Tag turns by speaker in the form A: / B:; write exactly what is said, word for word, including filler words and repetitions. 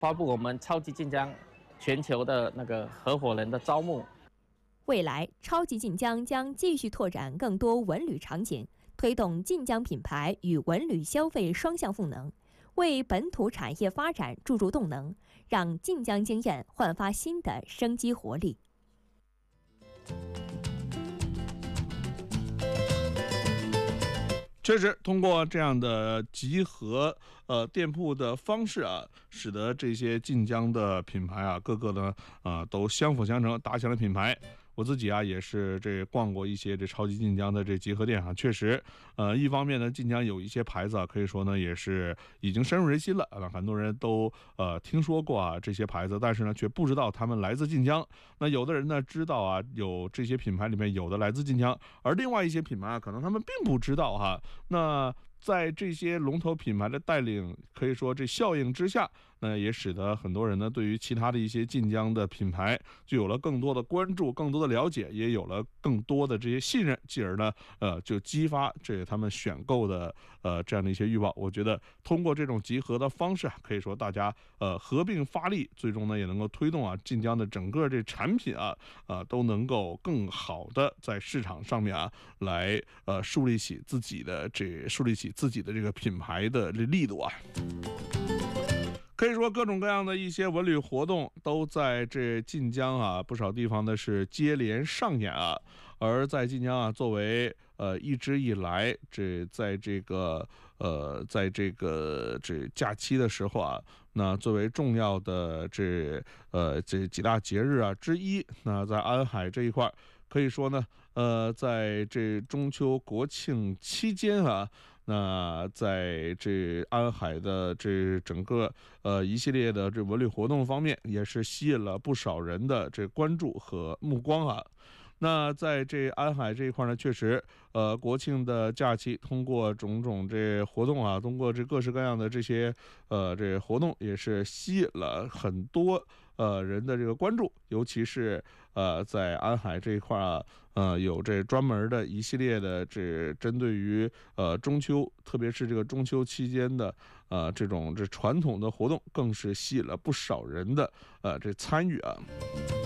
A: 发布我们超级晋江全球的那个合伙人的招募。
B: 未来，超级晋江将继续拓展更多文旅场景，推动晋江品牌与文旅消费双向赋能，为本土产业发展注入动能，让晋江经验焕发新的生机活力。
C: 确实，通过这样的集合呃店铺的方式啊，使得这些晋江的品牌啊，各个呢啊、呃、都相辅相成，打响了品牌。我自己啊也是这逛过一些这超级晋江的这集合店啊，确实，呃，一方面呢，晋江有一些牌子啊，可以说呢也是已经深入人心了啊，很多人都呃听说过啊这些牌子，但是呢却不知道他们来自晋江。那有的人呢知道啊有这些品牌里面有的来自晋江，而另外一些品牌啊可能他们并不知道哈。那在这些龙头品牌的带领，可以说这效应之下，那也使得很多人呢对于其他的一些晋江的品牌就有了更多的关注，更多的了解，也有了更多的这些信任，继而呢，呃，就激发这他们选购的呃这样的一些欲望。我觉得通过这种集合的方式啊，可以说大家呃合并发力，最终呢也能够推动啊晋江的整个这产品啊啊、呃、都能够更好的在市场上面啊来呃树立起自己的这树立起自己的这个品牌的这力度啊。可以说各种各样的一些文旅活动都在这晋江啊不少地方的是接连上演啊。而在晋江啊，作为呃一直以来这在这个呃在这个这假期的时候啊，那作为重要的这呃这几大节日啊之一，那在安海这一块可以说呢，呃在这中秋国庆期间啊。那在这安海的这整个呃一系列的这文旅活动方面，也是吸引了不少人的这关注和目光啊。那在这安海这一块呢，确实，呃，国庆的假期通过种种这活动啊，通过这各式各样的这些呃这活动，也是吸引了很多呃人的这个关注，尤其是呃在安海这一块啊，呃有这专门的一系列的这针对于呃中秋，特别是这个中秋期间的呃这种这传统的活动，更是吸引了不少人的呃这参与啊。